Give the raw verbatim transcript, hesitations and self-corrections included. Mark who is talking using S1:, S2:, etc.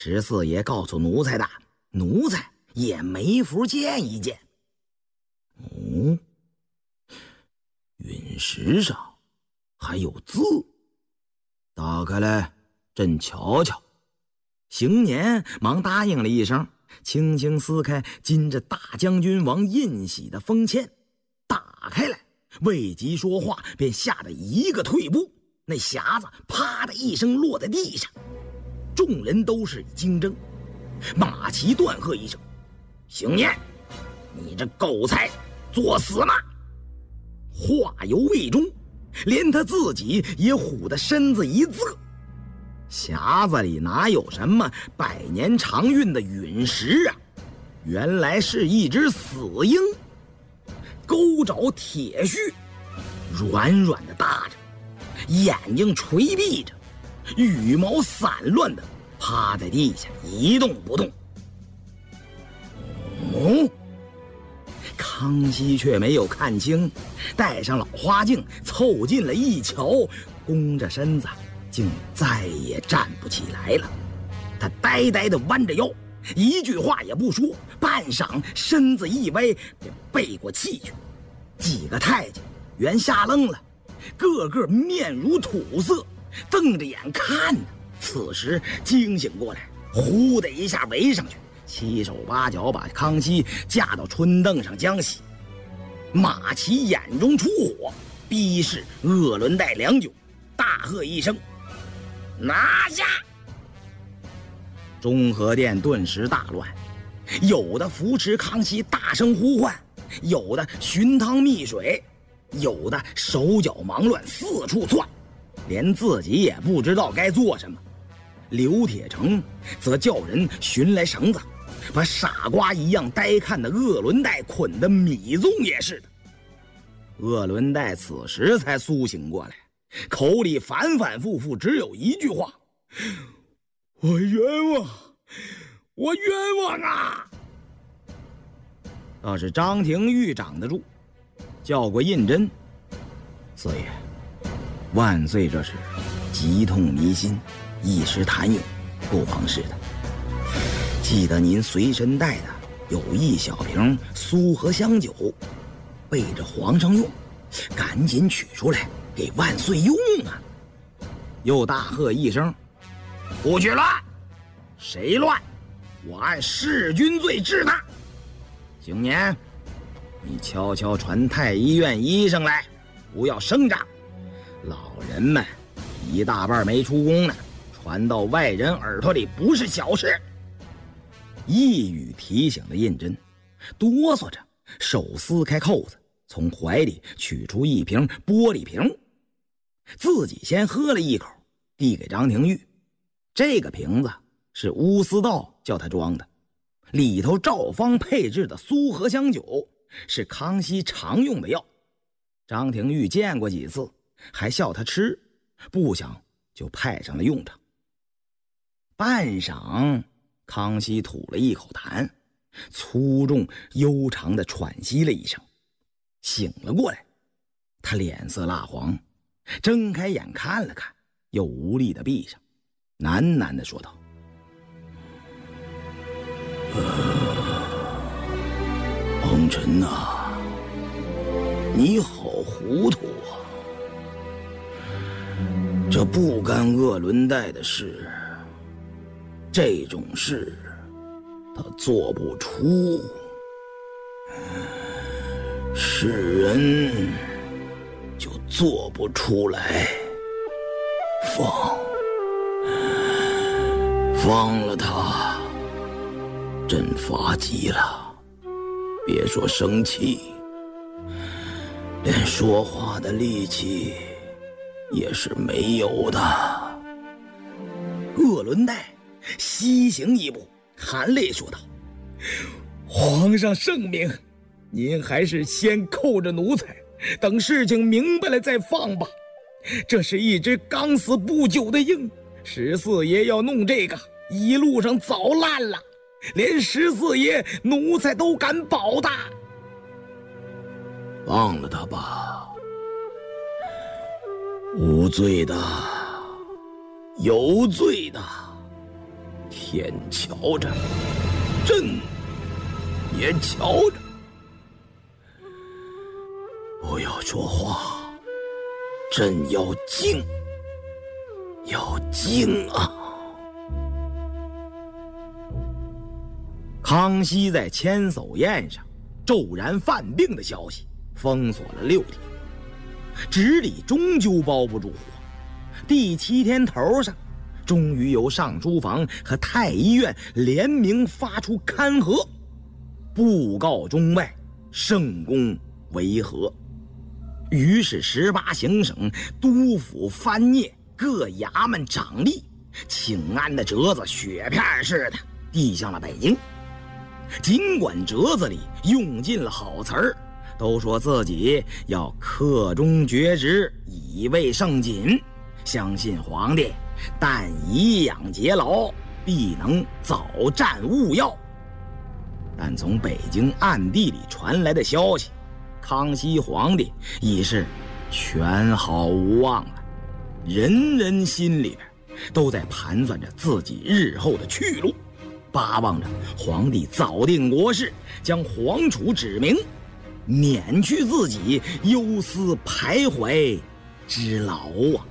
S1: 十四爷告诉奴才的，奴才也没福见一见。哦，陨石上还有字，打开来朕瞧瞧。邢年忙答应了一声，轻轻撕开金着大将军王印玺的封签，打开来，未及说话，便吓得一个退步，那匣子啪的一声落在地上，众人都是惊怔。马齐断喝一声：“邢年，你这狗才，作死吗？”话犹未终，连他自己也唬得身子一仄。匣子里哪有什么百年长运的陨石啊，原来是一只死鹰，钩爪铁须，软软的搭着，眼睛垂闭着，羽毛散乱的趴在地下一动不动。哦，康熙却没有看清，戴上老花镜凑近了一瞧，弓着身子竟再也站不起来了。他呆呆地弯着腰，一句话也不说，半晌身子一歪，便背过气去。几个太监原吓愣了，个个面如土色，瞪着眼看呢。此时惊醒过来，呼的一下围上去，七手八脚把康熙架到春凳上浆洗。马齐眼中出火，逼视鄂伦带良久，大喝一声：“拿下！”中和殿顿时大乱，有的扶持康熙大声呼唤，有的寻汤觅水，有的手脚忙乱四处窜，连自己也不知道该做什么。刘铁成则叫人寻来绳子，把傻瓜一样呆看的鄂伦带捆得米粽也似的。鄂伦带此时才苏醒过来，口里反反复复只有一句话：“我冤枉，我冤枉啊！”倒是张廷玉长得住，叫过胤禛：“四爷，万岁这是急痛弥心，一时谈勇，不妨事的。记得您随身带的有一小瓶苏合香酒，备着皇上用，赶紧取出来给万岁用啊！”又大喝一声：“不许乱！谁乱，我按弑君罪治他。邢年，你悄悄传太医院医生来，不要声张。老人们一大半没出宫呢，传到外人耳朵里不是小事。”一语提醒了胤禛，哆嗦着手撕开扣子，从怀里取出一瓶玻璃瓶，自己先喝了一口，递给张廷玉。这个瓶子是乌思道叫他装的，里头照方配制的苏合香酒，是康熙常用的药。张廷玉见过几次，还笑他吃，不想就派上了用场。半晌，康熙吐了一口痰，粗重悠长地喘息了一声，醒了过来。他脸色蜡黄，睁开眼看了看，又无力地闭上，喃喃地说道：“红尘呐，你好糊涂啊！这不干鄂伦带的事，这种事他做不出，是人就做不出来。放放了他，朕发急了，别说生气，连说话的力气也是没有的。”鄂伦带西行一步，含泪说道：“皇上圣明，您还是先扣着奴才，等事情明白了再放吧。这是一只刚死不久的鹰，十四爷要弄这个，一路上早烂了，连十四爷奴才都敢保的。放了他吧，无罪的有罪的天瞧着，朕也瞧着。不要说话，朕要静，要静啊！康熙在千叟宴上骤然犯病的消息封锁了六天，纸里终究包不住火。第七天头上，终于由上书房和太医院联名发出刊函，布告中外圣公为和。于是十八行省、督府、藩聂各衙门掌吏请安的折子雪片似的递向了北京。尽管折子里用尽了好词儿，都说自己要恪忠厥职，以卫圣谨，相信皇帝但颐养节劳，必能早战勿要。但从北京暗地里传来的消息，康熙皇帝已是全好无望了，人人心里边都在盘算着自己日后的去路，巴望着皇帝早定国事，将皇储指明，免去自己忧思徘徊之劳啊。